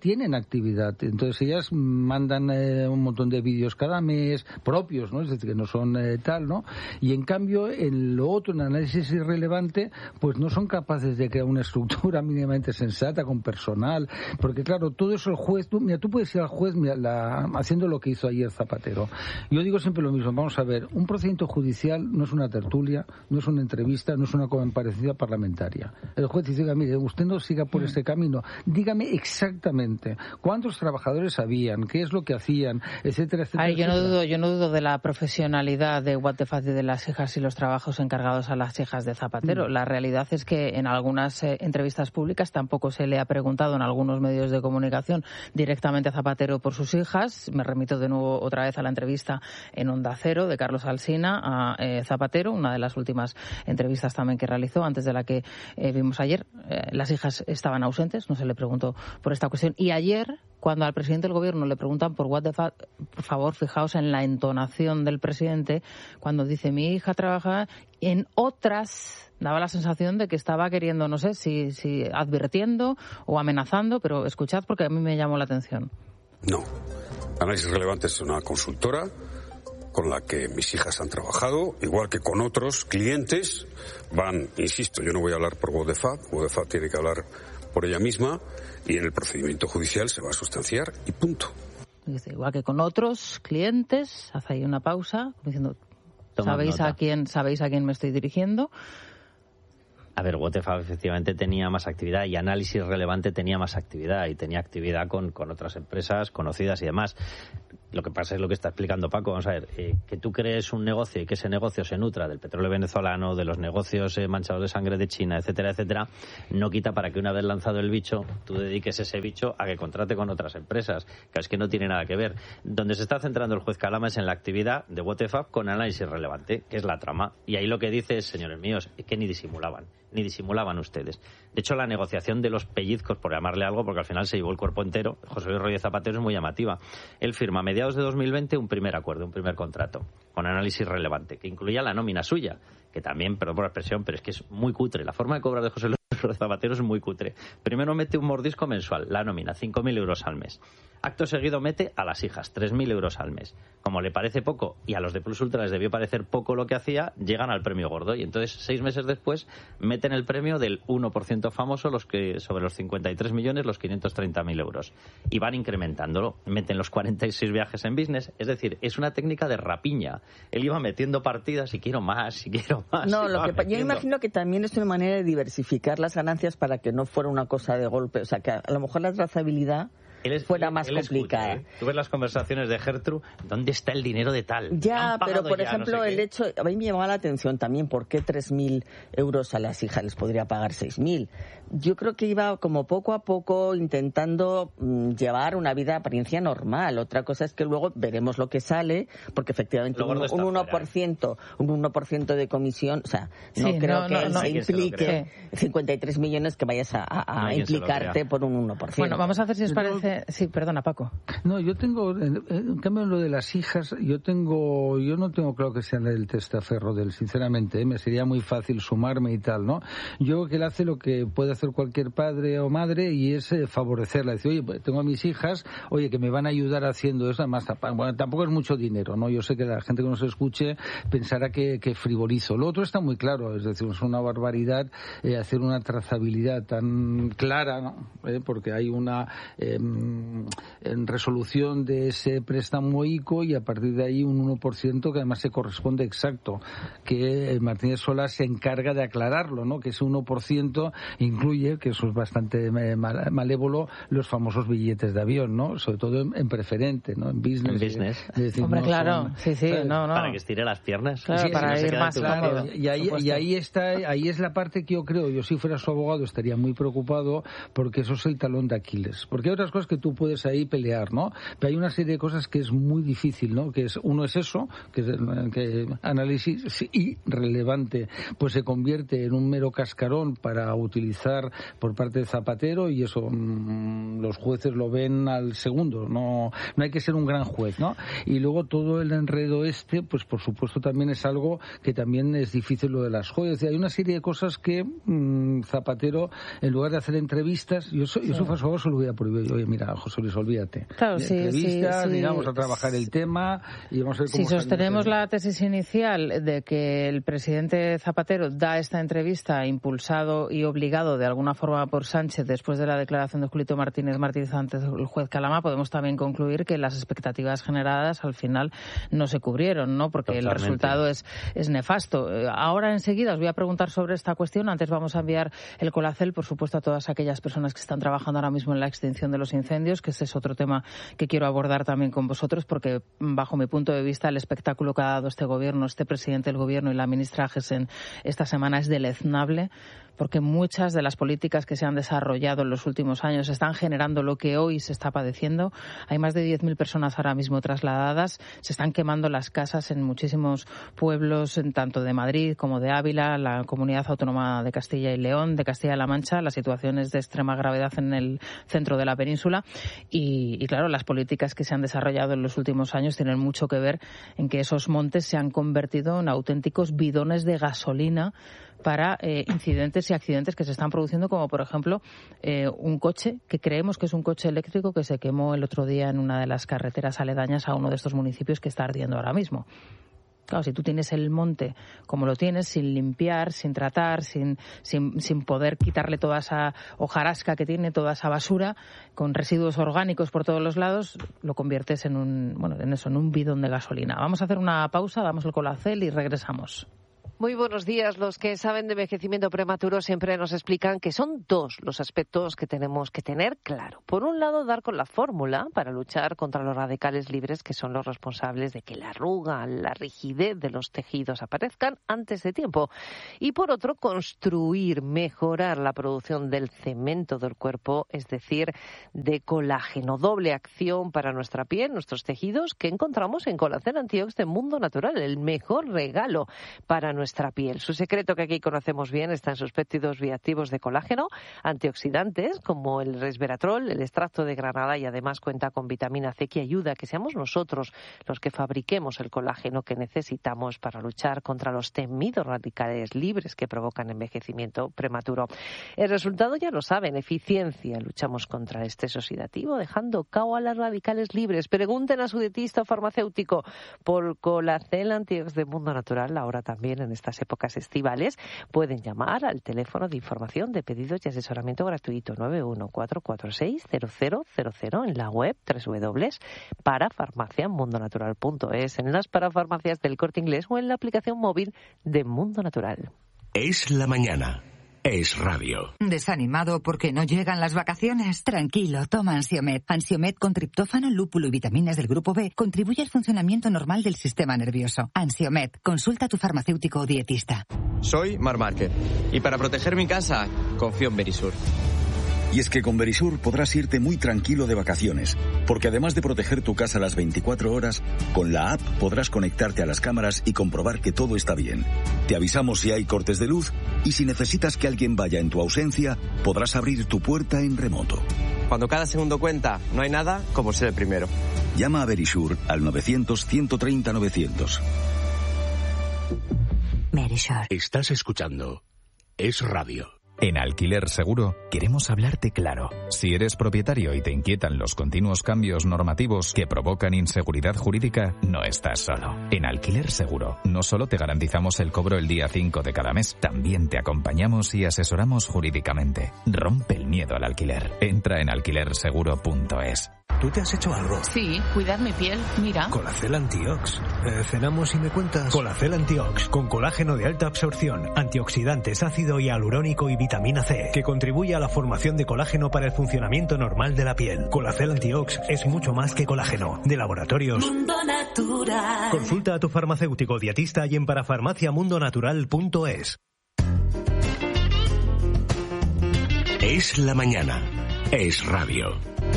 tienen actividad. Entonces ellas mandan eh, un montón de vídeos cada mes propios, ¿no? Es decir, que no son eh, tal, ¿no? Y en cambio, en lo otro, en análisis irrelevante, pues no son capaces de crear una estructura mínimamente sensata con personal, porque claro, todo eso el juez, tú, mira, tú puedes ir al juez mira, la, haciendo lo que hizo ayer Zapatero. Yo digo siempre lo mismo, vamos a ver, un procedimiento judicial no es una tertulia, no es una entrevista, no es una comparecencia parlamentaria. El juez dice, mire, usted no siga por este camino, dígame exactamente cuántos trabajadores habían, qué es lo que hacían, etcétera, etcétera. Ay, yo no etcétera. dudo, yo no dudo de la profesionalidad de What the Fuck de las hijas y los trabajos encargados a las hijas de Zapatero. Mm. La realidad es que en algunas eh, entrevistas públicas tampoco se le ha preguntado en algunos medios de comunicación directamente a Zapatero por sus hijas. Me remito de nuevo otra vez a la entrevista en Onda Cero de Carlos Alsina a eh, Zapatero, una de las últimas entrevistas también que realizó, antes de la que eh, vimos ayer. Eh, las hijas estaban ausentes, no se le preguntó por esta cuestión. Y ayer, cuando al presidente del gobierno le preguntan por What the Fuck, por favor, fijaos en la entonación del presidente, cuando dice mi hija trabaja en otras, daba la sensación de que estaba queriendo, no sé, si, si advirtiendo o amenazando, pero escuchad porque a mí me llamó la atención. No. Análisis Relevante es una consultora con la que mis hijas han trabajado, igual que con otros clientes. Van, insisto, yo no voy a hablar por What the Fuck, What the Fuck tiene que hablar por ella misma, y en el procedimiento judicial se va a sustanciar y punto. Dice, igual que con otros clientes, hace ahí una pausa, diciendo, ¿sabéis a quién, sabéis a quién me estoy dirigiendo? A ver, What the Fuck efectivamente tenía más actividad y Análisis Relevante tenía más actividad y tenía actividad con, con otras empresas conocidas y demás. Lo que pasa es lo que está explicando Paco. Vamos a ver, eh, que tú crees un negocio y que ese negocio se nutra del petróleo venezolano, de los negocios eh, manchados de sangre de China, etcétera, etcétera, no quita para que una vez lanzado el bicho, tú dediques ese bicho a que contrate con otras empresas. Claro, es que no tiene nada que ver. Donde se está centrando el juez Calama es en la actividad de What the Fuck con Análisis Relevante, que es la trama. Y ahí lo que dice es, señores míos, es que ni disimulaban. Ni disimulaban ustedes. De hecho, la negociación de los pellizcos, por llamarle algo, porque al final se llevó el cuerpo entero, José Luis Rodríguez Zapatero, es muy llamativa. Él firma a mediados de dos mil veinte un primer acuerdo, un primer contrato, con Análisis Relevante, que incluía la nómina suya, que también, perdón por la expresión, pero es que es muy cutre. La forma de cobrar de José Luis Rodríguez Zapatero es muy cutre. Primero mete un mordisco mensual, la nómina, cinco mil euros al mes. Acto seguido mete a las hijas, tres mil euros al mes. Como le parece poco, y a los de Plus Ultra les debió parecer poco lo que hacía, llegan al premio gordo. Y entonces, seis meses después, meten el premio del uno por ciento famoso los que sobre los cincuenta y tres millones, los quinientos treinta mil euros. Y van incrementándolo. Meten los cuarenta y seis viajes en business. Es decir, es una técnica de rapiña. Él iba metiendo partidas y quiero más, y quiero más. No, lo que, yo imagino que también es una manera de diversificar las ganancias para que no fuera una cosa de golpe. O sea, que a lo mejor la trazabilidad Es, fuera más complicada. Escucha, ¿eh? Tú ves las conversaciones de Gertrude, ¿dónde está el dinero de tal? Ya, pero por ya, ejemplo, no sé el qué. hecho, a mí me llamaba la atención también, ¿por qué tres mil euros a las hijas les podría pagar seis mil? Yo creo que iba como poco a poco intentando mmm, llevar una vida de apariencia normal. Otra cosa es que luego veremos lo que sale, porque efectivamente un, un uno por ciento, fuera, ¿eh? un uno por ciento de comisión, o sea, no sí, creo no, que no, no, se implique se cincuenta y tres millones que vayas a, a, a no implicarte por un uno por ciento. Bueno, vamos a hacer si os parece. Sí, perdona, Paco. No, yo tengo, en cambio en lo de las hijas, yo tengo, yo no tengo claro que sea el testaferro de él, sinceramente, ¿eh? Me sería muy fácil sumarme y tal, ¿no? Yo creo que él hace lo que puede hacer cualquier padre o madre y es eh, favorecerla, decir, oye, pues tengo a mis hijas, oye, que me van a ayudar haciendo eso, además, bueno, tampoco es mucho dinero, ¿no? Yo sé que la gente que nos escuche pensará que, que frivolizo. Lo otro está muy claro, es decir, es una barbaridad eh, hacer una trazabilidad tan clara, ¿no? Eh, porque hay una eh, en resolución de ese préstamo ICO y a partir de ahí un uno por ciento que además se corresponde exacto, que Martínez Solá se encarga de aclararlo, ¿no? Que ese uno por ciento incluye, que eso es bastante malévolo, los famosos billetes de avión, ¿no? Sobre todo en, en preferente, ¿no? En business. En business. Es decir, Hombre, no claro, son, sí, sí, ¿sabes? no, no. Para que estire las piernas. Claro, sí, para si no ir más cómodo. Y ahí, y ahí está, ahí es la parte que yo creo, yo si fuera su abogado estaría muy preocupado porque eso es el talón de Aquiles. Porque hay otras cosas que tú puedes ahí pelear, ¿no? Pero hay una serie de cosas que es muy difícil, ¿no? Que es, uno es eso, que, es, que análisis irrelevante, pues se convierte en un mero cascarón para utilizar por parte de Zapatero y eso mmm, los jueces lo ven al segundo, no, no hay que ser un gran juez, ¿no? Y luego todo el enredo este, pues por supuesto también es algo que también es difícil lo de las joyas. Hay una serie de cosas que mmm, Zapatero, en lugar de hacer entrevistas, yo soy, sí. yo soy a favor, se lo voy a prohibir. Oye, mira, mira, José Luis, olvídate. Claro, de sí, entrevistas, sí, sí. ni vamos a trabajar el tema y vamos a ver cómo Si sostenemos la tesis inicial de que el presidente Zapatero da esta entrevista impulsado y obligado de alguna forma por Sánchez después de la declaración de Julito Martínez Martínez ante el juez Calama, podemos también concluir que las expectativas generadas al final no se cubrieron, ¿no? Porque Totalmente. el resultado es, es nefasto. Ahora enseguida os voy a preguntar sobre esta cuestión. Antes vamos a enviar el Colacel, por supuesto, a todas aquellas personas que están trabajando ahora mismo en la extinción de los incendios, que ese es otro tema que quiero abordar también con vosotros, porque bajo mi punto de vista el espectáculo que ha dado este gobierno, este presidente del gobierno y la ministra Agesen esta semana es deleznable, porque muchas de las políticas que se han desarrollado en los últimos años están generando lo que hoy se está padeciendo. Hay más de diez mil personas ahora mismo trasladadas, se están quemando las casas en muchísimos pueblos, en tanto de Madrid como de Ávila, la Comunidad Autónoma de Castilla y León, de Castilla-La Mancha. La situación es de extrema gravedad en el centro de la península y, y, claro, las políticas que se han desarrollado en los últimos años tienen mucho que ver en que esos montes se han convertido en auténticos bidones de gasolina para eh, incidentes y accidentes que se están produciendo, como por ejemplo eh, un coche que creemos que es un coche eléctrico que se quemó el otro día en una de las carreteras aledañas a uno de estos municipios que está ardiendo ahora mismo. Claro, si tú tienes el monte como lo tienes, sin limpiar, sin tratar, sin, sin, sin poder quitarle toda esa hojarasca que tiene, toda esa basura, con residuos orgánicos por todos los lados, lo conviertes en un, bueno, en eso, en un bidón de gasolina. Vamos a hacer una pausa, damos el Colacel y regresamos. Muy buenos días. Los que saben de envejecimiento prematuro siempre nos explican que son dos los aspectos que tenemos que tener claro. Por un lado, dar con la fórmula para luchar contra los radicales libres, que son los responsables de que la arruga, la rigidez de los tejidos aparezcan antes de tiempo. Y por otro, construir, mejorar la producción del cemento del cuerpo, es decir, de colágeno. Doble acción para nuestra piel, nuestros tejidos, que encontramos en Colacel Antiox de Mundo Natural, el mejor regalo para nuestra nuestra piel. Su secreto, que aquí conocemos bien, está en sus péptidos bioactivos de colágeno, antioxidantes como el resveratrol, el extracto de granada, y además cuenta con vitamina C que ayuda a que seamos nosotros los que fabriquemos el colágeno que necesitamos para luchar contra los temidos radicales libres que provocan envejecimiento prematuro. El resultado ya lo saben, eficiencia. Luchamos contra el estrés oxidativo dejando cao a los radicales libres. Pregunten a su dietista o farmacéutico por Colacel Antiox de Mundo Natural, ahora también en estas épocas estivales. Pueden llamar al teléfono de información de pedidos y asesoramiento gratuito nueve uno cuatro cuatro seis cero cero cero cero en la web doble u doble u doble u punto parafarmacia mundo natural punto es, en las parafarmacias del Corte Inglés o en la aplicación móvil de Mundo Natural. Es la mañana. Es radio. ¿Desanimado porque no llegan las vacaciones? Tranquilo, toma Ansiomet. Ansiomet con triptófano, lúpulo y vitaminas del grupo B contribuye al funcionamiento normal del sistema nervioso. Ansiomet, consulta a tu farmacéutico o dietista. Soy Mar Márquez y para proteger mi casa confío en Verisur. Y es que con Verisur podrás irte muy tranquilo de vacaciones, porque además de proteger tu casa las veinticuatro horas, con la app podrás conectarte a las cámaras y comprobar que todo está bien. Te avisamos si hay cortes de luz y si necesitas que alguien vaya en tu ausencia, podrás abrir tu puerta en remoto. Cuando cada segundo cuenta, no hay nada como ser el primero. Llama a Verisur al novecientos ciento treinta novecientos. Verisur. Estás escuchando Es Radio. En Alquiler Seguro queremos hablarte claro. Si eres propietario y te inquietan los continuos cambios normativos que provocan inseguridad jurídica, no estás solo. En Alquiler Seguro no solo te garantizamos el cobro el día cinco de cada mes, también te acompañamos y asesoramos jurídicamente. Rompe el miedo al alquiler. Entra en alquiler seguro punto es. ¿Tú te has hecho algo? Sí, cuidar mi piel, mira. Colacel Antiox. Eh, cenamos y me cuentas. Colacel Antiox, con colágeno de alta absorción, antioxidantes, ácido hialurónico y vitamina C, que contribuye a la formación de colágeno para el funcionamiento normal de la piel. Colacel Antiox es mucho más que colágeno. De Laboratorios Mundo Natural. Consulta a tu farmacéutico dietista y en parafarmacia mundo natural punto es. Es la mañana. Es radio.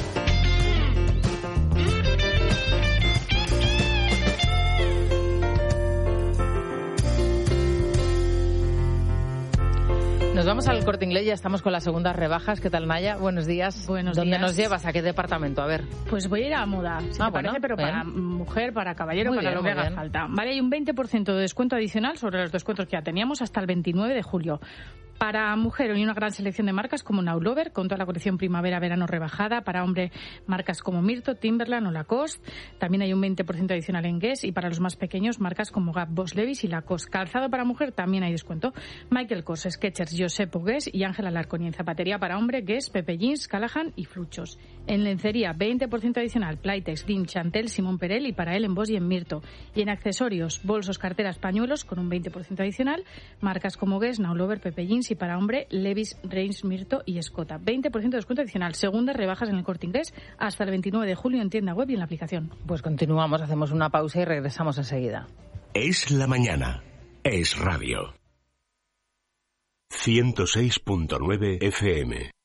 Nos vamos al Corte Inglés, ya estamos con las segundas rebajas. ¿Qué tal, Naya? Buenos días. Buenos ¿Dónde días. nos llevas? ¿A qué departamento? A ver. Pues voy a ir a moda, si ah, te bueno, parece, pero bien. para mujer, para caballero, Muy para bien, lo que muy haga bien. falta. Vale, hay un veinte por ciento de descuento adicional sobre los descuentos que ya teníamos hasta el veintinueve de julio. Para mujer hay una gran selección de marcas como Now Lover, con toda la colección primavera-verano rebajada. Para hombre, marcas como Mirto, Timberland o Lacoste. También hay un veinte por ciento adicional en Guess. Y para los más pequeños, marcas como Gap, Boss, Levi's y Lacoste. Calzado para mujer también hay descuento. Michael Kors, Skechers, Giuseppe Guess y Ángela Larcón. Y en zapatería para hombre, Guess, Pepe Jeans, Callahan y Fruchos. En lencería, veinte por ciento adicional, Playtex, Dim, Chantel, Simón Perel y para él en Boss y en Mirto. Y en accesorios, bolsos, carteras, pañuelos con un veinte por ciento adicional. Marcas como Guess, Now Lover, Pepe Jeans y para hombre, Levi's, Reins, Mirto y Escota. veinte por ciento de descuento adicional. Segundas rebajas en el Corte Inglés hasta el veintinueve de julio en tienda web y en la aplicación. Pues continuamos, hacemos una pausa y regresamos enseguida. Es la mañana. Es radio. ciento seis punto nueve F M.